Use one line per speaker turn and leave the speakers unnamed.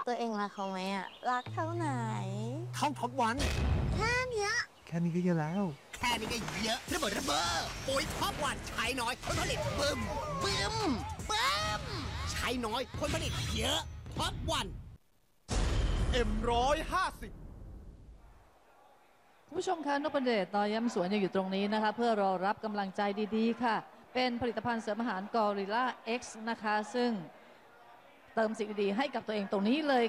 ตัวเองรักเขาไหมอะรักเท่าไหน
เท่าท็อปวัน
แค่เนี้ย
แค่นี้ก็เยอะแล้ว
แค่นี้ก็เยอะระเบิดระเบ้อปุ๋ยท็อปวันใช้น้อยผลผลิตบึ้มบึ้มบึ้มใช้น้อยผลผลิตเยอะท็อปวัน
M150
คุณผู้ชมคะนพเดชต่อย้ำสวนยังอยู่ตรงนี้นะคะเพื่อรอรับกำลังใจดีๆค่ะเป็นผลิตภัณฑ์เสริมอาหารกอริลลา X นะคะซึ่งเติมสิ่งดีๆให้กับตัวเองตรงนี้เลย